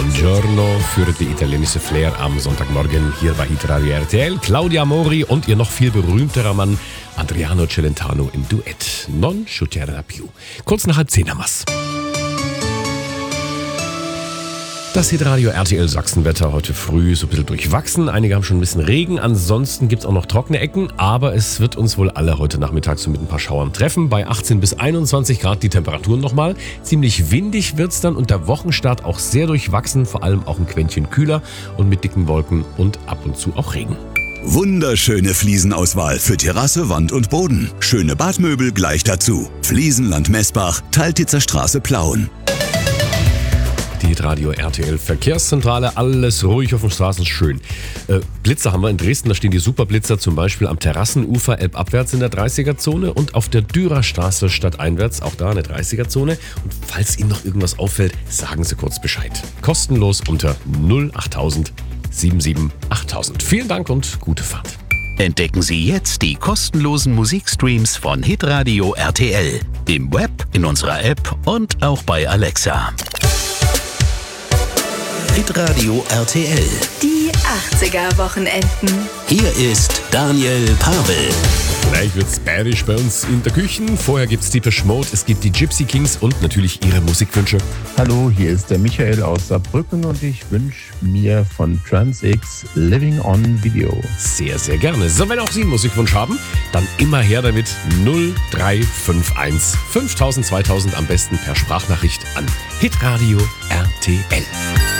Buongiorno für die italienische Flair am Sonntagmorgen hier bei Hitradio RTL. Claudia Mori und ihr noch viel berühmterer Mann Adriano Celentano im Duett. Non succederà più. Kurz nach 9:30 haben wir's. Das Hitradio RTL Sachsenwetter heute früh so ein bisschen durchwachsen. Einige haben schon ein bisschen Regen, ansonsten gibt es auch noch trockene Ecken. Aber es wird uns wohl alle heute Nachmittag so mit ein paar Schauern treffen. Bei 18 bis 21 Grad die Temperaturen nochmal. Ziemlich windig wird es dann und der Wochenstart auch sehr durchwachsen. Vor allem auch ein Quäntchen kühler und mit dicken Wolken und ab und zu auch Regen. Wunderschöne Fliesenauswahl für Terrasse, Wand und Boden. Schöne Badmöbel gleich dazu. Fliesenland Messbach, Teiltitzer Straße Plauen. Die Hitradio RTL Verkehrszentrale, alles ruhig auf den Straßen, schön. Blitzer haben wir in Dresden, da stehen die Superblitzer zum Beispiel am Terrassenufer elbabwärts in der 30er-Zone und auf der Dürerstraße stadteinwärts, auch da eine 30er-Zone. Und falls Ihnen noch irgendwas auffällt, sagen Sie kurz Bescheid. Kostenlos unter 08000 77 8000. Vielen Dank und gute Fahrt. Entdecken Sie jetzt die kostenlosen Musikstreams von Hitradio RTL. Im Web, in unserer App und auch bei Alexa. Hitradio RTL. Die 80er-Wochenenden. Hier ist Daniel Pavel. Gleich wird's bärisch bei uns in der Küche. Vorher gibt's Depeche Mode, es gibt die Gypsy Kings und natürlich Ihre Musikwünsche. Hallo, hier ist der Michael aus Saarbrücken und ich wünsche mir von TransX Living on Video. Sehr, sehr gerne. So, wenn auch Sie einen Musikwunsch haben, dann immer her damit 0351 5000 2000 am besten per Sprachnachricht an Hitradio RTL.